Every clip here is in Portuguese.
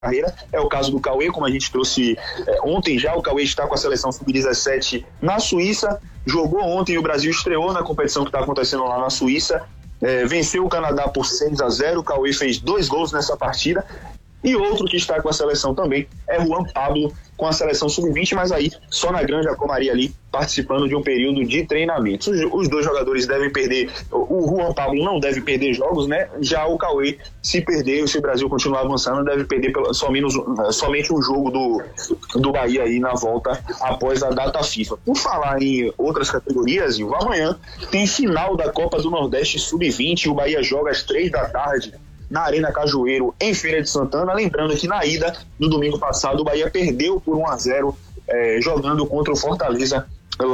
carreira. É o caso do Cauê, como a gente trouxe ontem já. O Cauê está com a seleção sub-17 na Suíça, jogou ontem e o Brasil estreou na competição que está acontecendo lá na Suíça, venceu o Canadá por 6-0. O Cauê fez 2 gols nessa partida. E outro que está com a seleção também é Juan Pablo, com a seleção sub-20, mas aí só na Granja Comaria ali, participando de um período de treinamento. Os 2 jogadores devem perder, o Juan Pablo não deve perder jogos, né? Já o Cauê, se perder, se o Brasil continuar avançando, deve perder somente um jogo do Bahia aí na volta após a data FIFA. Por falar em outras categorias, amanhã tem final da Copa do Nordeste sub-20, o Bahia joga às 3 da tarde na Arena Cajueiro, em Feira de Santana. Lembrando que na ida, no domingo passado, o Bahia perdeu por 1-0, jogando contra o Fortaleza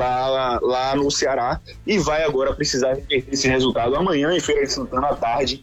lá no Ceará, e vai agora precisar reverter esse resultado amanhã em Feira de Santana à tarde,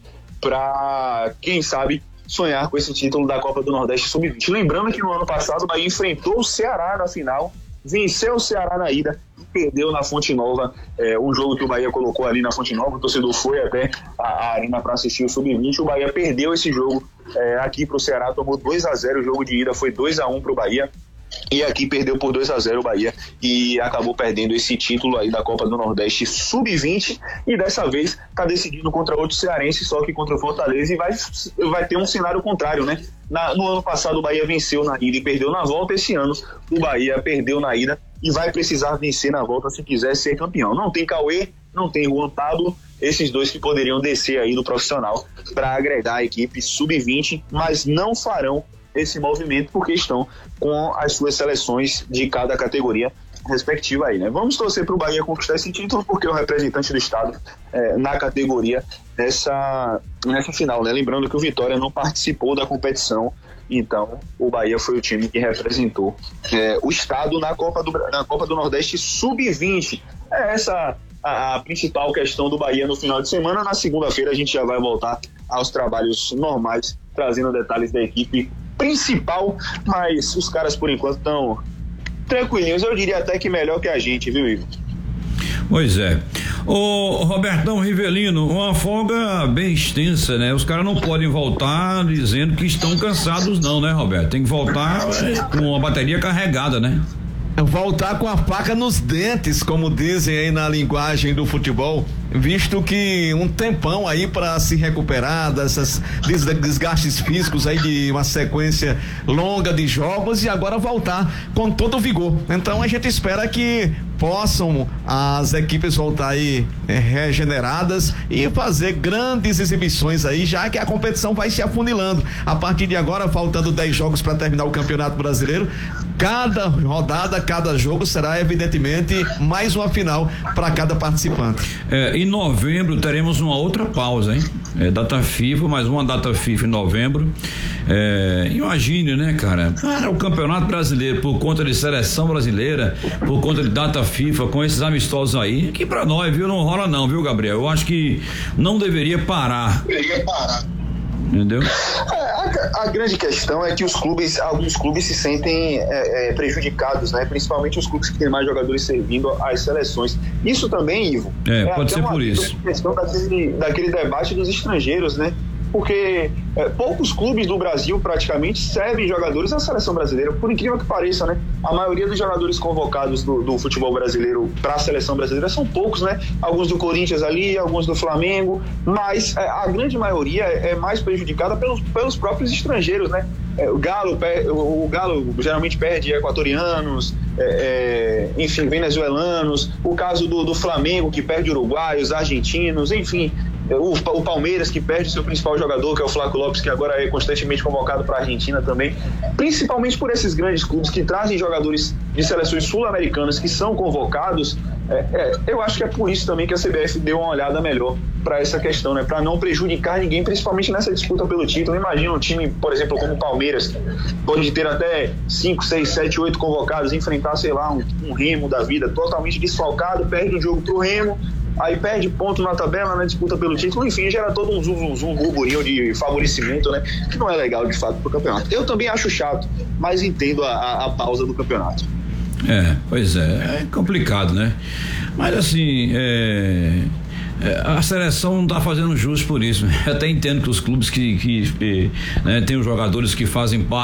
para, quem sabe, sonhar com esse título da Copa do Nordeste Sub-20. Lembrando que no ano passado o Bahia enfrentou o Ceará na final, venceu o Ceará na ida e perdeu na Fonte Nova, um jogo que o Bahia colocou ali na Fonte Nova. O torcedor foi até a arena para assistir o Sub-20. O Bahia perdeu esse jogo aqui para o Ceará, tomou 2-0. O jogo de ida foi 2-1 para o Bahia, e aqui perdeu por 2-0 o Bahia e acabou perdendo esse título aí da Copa do Nordeste Sub-20, e dessa vez está decidindo contra outro cearense, só que contra o Fortaleza, e vai ter um cenário contrário, né? No ano passado o Bahia venceu na ida e perdeu na volta. Esse ano o Bahia perdeu na ida e vai precisar vencer na volta se quiser ser campeão. Não tem Cauê, não tem Juan Pablo, esses 2 que poderiam descer aí do profissional para agregar a equipe Sub-20, mas não farão esse movimento porque estão com as suas seleções de cada categoria respectiva aí, né? Vamos torcer para o Bahia conquistar esse título, porque é o representante do estado na categoria nessa final, né? Lembrando que o Vitória não participou da competição, então o Bahia foi o time que representou o estado na Copa do Nordeste Sub-20. Essa a principal questão do Bahia no final de semana. Na segunda-feira a gente já vai voltar aos trabalhos normais, trazendo detalhes da equipe principal, mas os caras por enquanto estão tranquilinhos, eu diria até que melhor que a gente, viu, Igor? Pois é. Ô Robertão Rivelino, uma folga bem extensa, né? Os caras não podem voltar dizendo que estão cansados não, né, Roberto? Tem que voltar com a bateria carregada, né? Voltar com a faca nos dentes, como dizem aí na linguagem do futebol, visto que um tempão aí para se recuperar dessas desgastes físicos aí de uma sequência longa de jogos, e agora voltar com todo o vigor. Então a gente espera que possam as equipes voltar aí regeneradas e fazer grandes exibições aí, já que a competição vai se afunilando. A partir de agora, faltando 10 jogos para terminar o Campeonato Brasileiro, cada rodada, cada jogo será evidentemente mais uma final para cada participante. Em novembro teremos uma outra pausa, hein? Data FIFA, mais uma data FIFA em novembro. Imagine, né, cara? O Campeonato Brasileiro, por conta de seleção brasileira, por conta de data FIFA, com esses amistosos aí, que pra nós, viu, não rola não, viu, Gabriel? Eu acho que não deveria parar. Entendeu? A grande questão é que alguns clubes se sentem prejudicados, né? Principalmente os clubes que têm mais jogadores servindo às seleções. Isso também, Ivo, pode ser por isso. Questão daquele debate dos estrangeiros, né? Porque poucos clubes do Brasil praticamente servem jogadores à seleção brasileira, por incrível que pareça, né? A maioria dos jogadores convocados do futebol brasileiro para a seleção brasileira são poucos, né? Alguns do Corinthians ali, alguns do Flamengo, mas a grande maioria é mais prejudicada pelos próprios estrangeiros, né? O Galo geralmente perde equatorianos, enfim, venezuelanos. O caso do Flamengo, que perde uruguaios, argentinos, enfim. O Palmeiras, que perde seu principal jogador, que é o Flaco Lopes, que agora é constantemente convocado para a Argentina também, principalmente por esses grandes clubes que trazem jogadores de seleções sul-americanas que são convocados. Eu acho que é por isso também que a CBF deu uma olhada melhor para essa questão, né? Para não prejudicar ninguém, principalmente nessa disputa pelo título. Imagina um time, por exemplo, como o Palmeiras, pode ter até 5, 6, 7, 8 convocados, enfrentar, sei lá, um Remo da vida totalmente desfalcado, perde o jogo pro Remo, aí perde ponto na tabela, na disputa pelo título, enfim, gera todo um burburinho de favorecimento, né? Que não é legal, de fato, pro campeonato. Eu também acho chato, mas entendo a pausa do campeonato. Pois é complicado, né? Mas assim, A seleção não está fazendo jus por isso. Eu até entendo que os clubes que né, tem os jogadores que fazem parte